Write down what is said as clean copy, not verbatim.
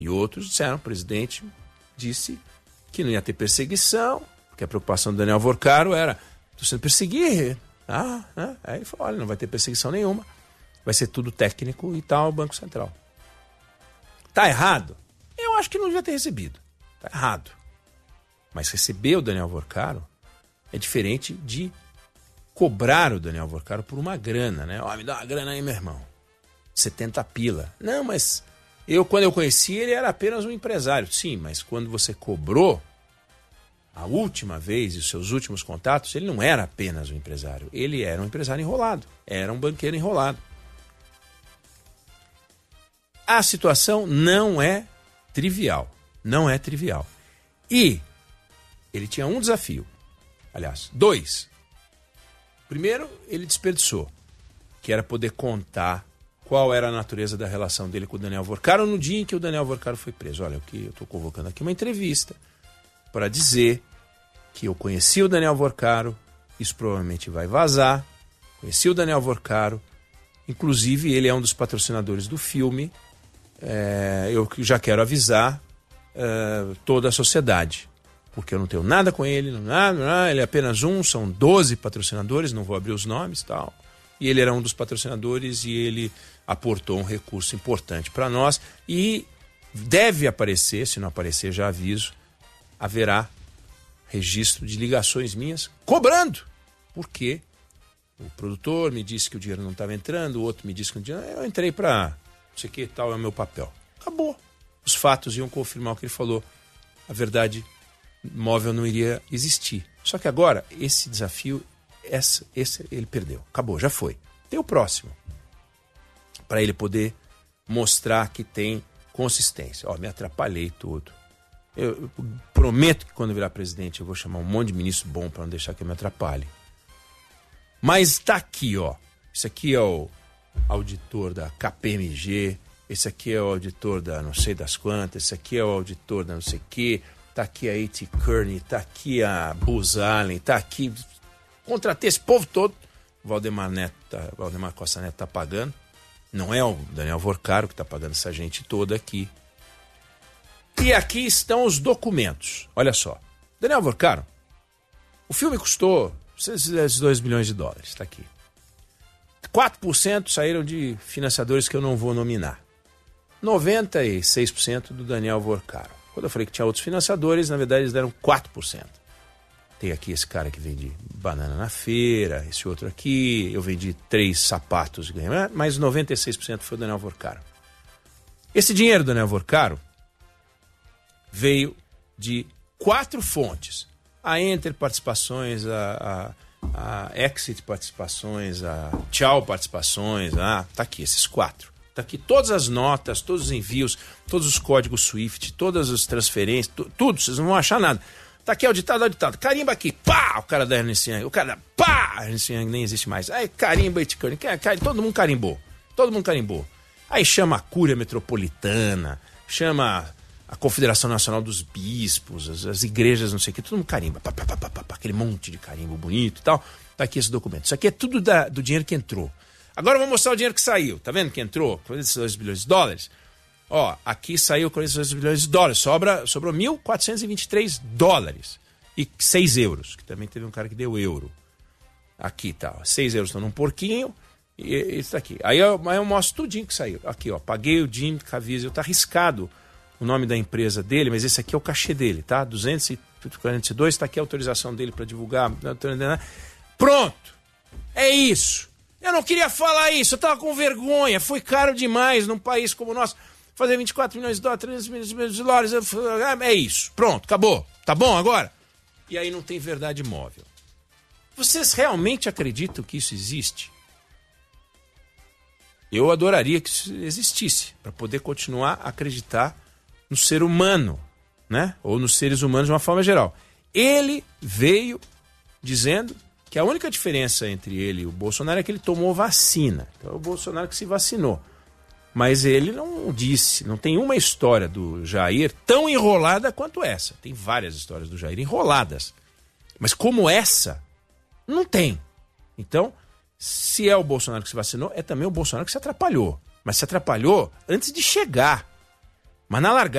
E outros disseram, o presidente disse que não ia ter perseguição, porque a preocupação do Daniel Vorcaro era, estou sendo perseguido. Aí ele falou, olha, não vai ter perseguição nenhuma, vai ser tudo técnico e tal, Banco Central. Tá errado? Eu acho que não devia ter recebido. Tá errado. Mas receber o Daniel Vorcaro é diferente de cobrar o Daniel Vorcaro por uma grana, né? Ó, me dá uma grana aí, meu irmão. 70 pila. Não, mas quando eu conheci ele era apenas um empresário. Sim, mas quando você cobrou a última vez e os seus últimos contatos, ele não era apenas um empresário. Ele era um empresário enrolado. Era um banqueiro enrolado. A situação não é trivial. Não é trivial. E ele tinha um desafio. Aliás, 2. Primeiro, ele desperdiçou, que era poder contar qual era a natureza da relação dele com o Daniel Vorcaro no dia em que o Daniel Vorcaro foi preso. Olha, o que eu estou convocando aqui uma entrevista para dizer que eu conheci o Daniel Vorcaro, isso provavelmente vai vazar, conheci o Daniel Vorcaro, inclusive ele é um dos patrocinadores do filme, eu já quero avisar toda a sociedade, porque eu não tenho nada com ele, ele é apenas são 12 patrocinadores, não vou abrir os nomes e tal. E ele era um dos patrocinadores e ele aportou um recurso importante para nós. E deve aparecer, se não aparecer já aviso, haverá registro de ligações minhas cobrando. Porque o produtor me disse que o dinheiro não estava entrando, o outro me disse que o dinheiro... Eu entrei para não sei o que, tal é o meu papel. Acabou. Os fatos iam confirmar o que ele falou. A verdade móvel não iria existir. Só que agora, esse desafio, esse ele perdeu. Acabou, já foi. Tem o próximo. Para ele poder mostrar que tem consistência. Ó, me atrapalhei tudo. Eu prometo que quando virar presidente eu vou chamar um monte de ministro bom para não deixar que eu me atrapalhe. Mas tá aqui, ó. Esse aqui é o auditor da KPMG, esse aqui é o auditor da não sei das quantas, esse aqui é o auditor da não sei o quê. Tá aqui a A.T. Kearney, tá aqui a Booz Allen, tá aqui... Contratei esse povo todo. Valdemar Costa Neto tá pagando. Não é o Daniel Vorcaro que tá pagando essa gente toda aqui. E aqui estão os documentos. Olha só. Daniel Vorcaro, o filme custou 2 milhões de dólares. Tá aqui. 4% saíram de financiadores que eu não vou nominar. 96% do Daniel Vorcaro. Quando eu falei que tinha outros financiadores, na verdade eles deram 4%. Tem aqui esse cara que vende banana na feira, esse outro aqui, eu vendi 3 sapatos, mas 96% foi o Daniel Vorcaro. Esse dinheiro do Daniel Vorcaro veio de 4 fontes. A Enter Participações, a Exit Participações, a Tchau Participações, tá aqui, esses 4. Tá aqui todas as notas, todos os envios, todos os códigos SWIFT, todas as transferências, tudo, vocês não vão achar nada. Tá aqui auditado. Carimba aqui, pá, o cara da Ernst Young, o cara, pá, a Ernst Young nem existe mais. Aí carimba, todo mundo carimbou. Aí chama a Cúria Metropolitana, chama a Confederação Nacional dos Bispos, as igrejas, não sei o que, todo mundo carimba, aquele monte de carimbo bonito e tal. Tá aqui esse documento. Isso aqui é tudo do dinheiro que entrou. Agora eu vou mostrar o dinheiro que saiu. Tá vendo que entrou? 42 bilhões de dólares. Ó, aqui saiu 42 bilhões de dólares. Sobrou 1.423 dólares. E 6 euros. Que também teve um cara que deu euro. Aqui tá. 6 euros estão num porquinho. E isso aqui. Aí eu mostro tudinho que saiu. Aqui, ó. Paguei o Jim Caviezel. Tá arriscado o nome da empresa dele, mas esse aqui é o cachê dele, tá? 242. Tá aqui a autorização dele para divulgar. Pronto. É isso. Eu não queria falar isso, eu tava com vergonha, foi caro demais num país como o nosso, fazer 24 milhões de dólares, 300 milhões de dólares, é isso, pronto, acabou, tá bom agora? E aí não tem verdade móvel. Vocês realmente acreditam que isso existe? Eu adoraria que isso existisse, para poder continuar a acreditar no ser humano, né? Ou nos seres humanos de uma forma geral. Ele veio dizendo que a única diferença entre ele e o Bolsonaro é que ele tomou vacina. Então é o Bolsonaro que se vacinou. Mas ele não disse, não tem uma história do Jair tão enrolada quanto essa. Tem várias histórias do Jair enroladas. Mas como essa, não tem. Então, se é o Bolsonaro que se vacinou, é também o Bolsonaro que se atrapalhou. Mas se atrapalhou antes de chegar. Mas na largada